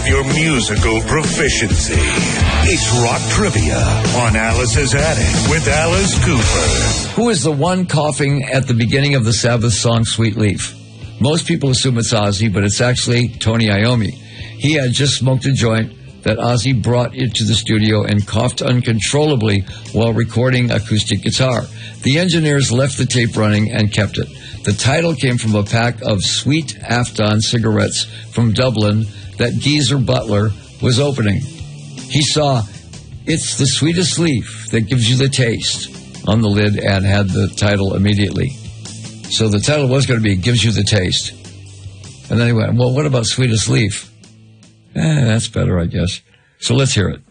of your musical proficiency. It's Rock Trivia on Alice's Attic with Alice Cooper. Who is the one coughing at the beginning of the Sabbath song Sweet Leaf? Most people assume it's Ozzy, but it's actually Tony Iommi. He had just smoked a joint that Ozzy brought into the studio and coughed uncontrollably while recording acoustic guitar. The engineers left the tape running and kept it. The title came from a pack of Sweet Afton cigarettes from Dublin that Geezer Butler was opening. He saw, "It's the sweetest leaf that gives you the taste" on the lid and had the title immediately. So the title was going to be "Gives You the Taste." And then he went, "Well, what about Sweetest Leaf?" That's better, I guess. So let's hear it.